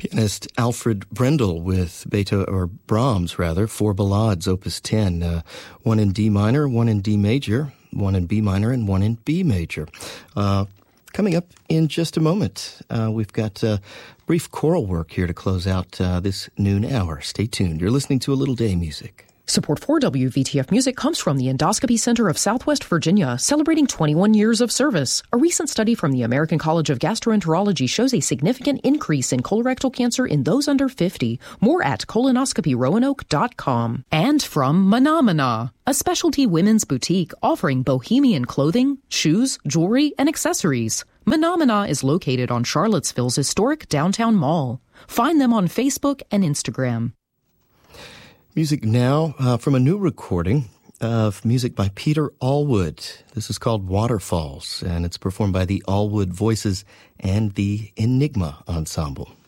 Pianist Alfred Brendel with Brahms, four ballades, Opus 10, one in D minor, one in D major, one in B minor, and one in B major. Coming up in just a moment, we've got brief choral work here to close out this noon hour. Stay tuned. You're listening to A Little Day Music. Support for WVTF Music comes from the Endoscopy Center of Southwest Virginia, celebrating 21 years of service. A recent study from the American College of Gastroenterology shows a significant increase in colorectal cancer in those under 50. More at colonoscopyroanoke.com. And from Menomina, a specialty women's boutique offering bohemian clothing, shoes, jewelry, and accessories. Menomina is located on Charlottesville's historic downtown mall. Find them on Facebook and Instagram. Music now from a new recording of music by Peter Allwood. This is called Waterfalls, and it's performed by the Allwood Voices and the Enigma Ensemble.